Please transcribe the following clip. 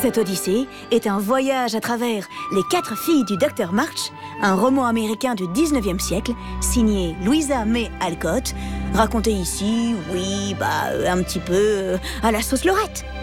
Cette Odyssée est un voyage à travers Les 4 filles du Dr March, un roman américain du 19e siècle, signé Louisa May Alcott, raconté ici, un petit peu à la sauce Lorette.